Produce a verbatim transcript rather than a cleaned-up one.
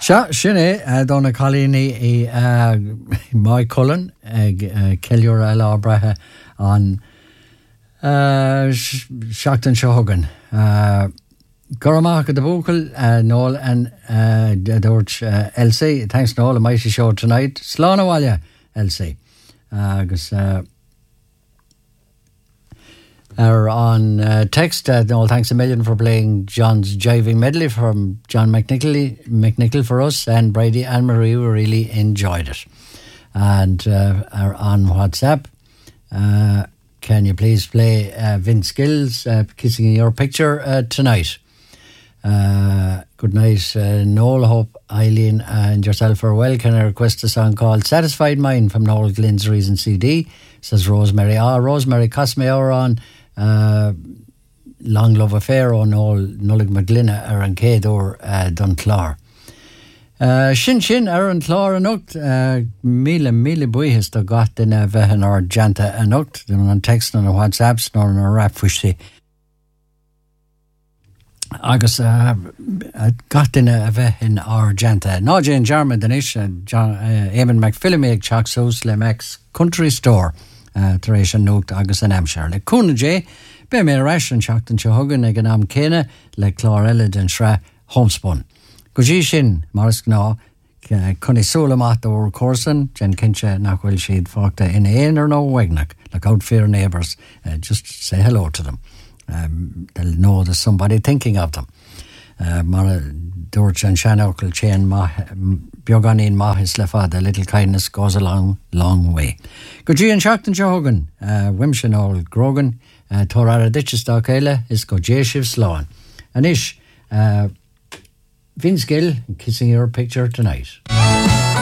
Seo sin é donna cholíní i Mai Cullen ag ceiliúr eile ábrathe an seachtain seo thugan. Gur amach go bhúcail nóil an dúirt Elsie, thanks nóil a mighty show tonight. Slán bháile, Elsie. Agus are on uh, text. Uh, no, thanks a million for playing John's Jiving Medley from John McNichol, McNichol for us, and Brady and Marie really enjoyed it. And uh, are on WhatsApp. Uh, can you please play uh, Vince Gill's uh, Kissing in Your Picture uh, tonight? Uh, good night, uh, Noel. Hope Eileen and yourself are well. Can I request a song called Satisfied Mind from Noel Glynn's recent C D? Says Rosemary. Ah, Rosemary Cosme on uh, Long Love Affair on Noel Nullig McGlinna ar an céad or uh, Dunclar. Uh, sin sin ar an clár an ucht uh, míle míle buíhis do gat in a bheith an ar janta an ucht don an text an a WhatsApps nor an a rap fuisi. Agus uh, gat in a bheith in ar janta. Ná Jane Jarman den is uh, John, uh, Eamon McPhillamy ag Chaxos le Max Country Store uh, taréis an nucht agus an Amshire. Le cúna J, be mé reis an seachtain seo thugan ag an am céine le clár eile den sra homespun. Go dtí sin, maras gná, chun is súla mat ó Corson, jen cinse nachhfuil siad fágta in éon or nó wegnach, like out fear neighbours, uh, just say hello to them. Um, they'll know there's somebody thinking of them. Uh, Mar dúirt an seanócail chéan beagganín maithis le fad, a little kindness goes a long, long way. Go dtí an seachtain seo thugan, uh, Wimsin ól Grogan, uh, tór ar a ditches dá céile, is go dé sibh sláán. An is, uh, Vince Gill, Kissing Your Picture tonight.